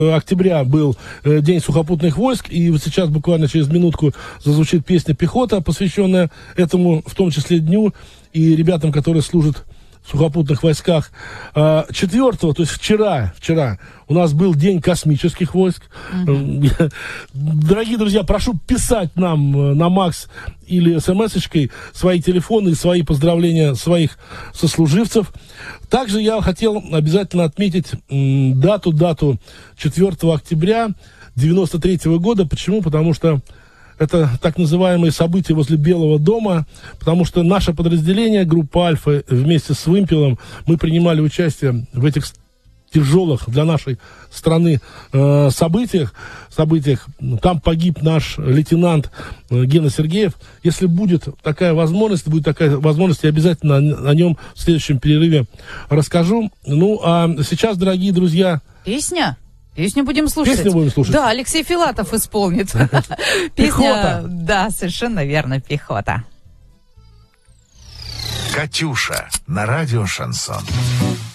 октября был День сухопутных войск, и вот сейчас буквально через минутку зазвучит песня «Пехота», посвященная этому, в том числе, дню, и ребятам, которые служат в сухопутных войсках. 4-го, то есть вчера у нас был День космических войск. Дорогие друзья, прошу писать нам на МАКС или смс-очкой свои телефоны, свои поздравления своих сослуживцев. Также я хотел обязательно отметить дату 4 октября 93 года. Почему? Потому что это так называемые события возле Белого дома, потому что наше подразделение, группа «Альфа», вместе с «Вымпелом», мы принимали участие в этих тяжелых для нашей страны событиях. Там погиб наш лейтенант Гена Сергеев. Если будет такая возможность, я обязательно о нем в следующем перерыве расскажу. Ну, а сейчас, дорогие друзья... Песню будем слушать. Песню будем слушать. Да, Алексей Филатов исполнит. Пехота. Да, совершенно верно, «Пехота». «Катюша» на радио «Шансон».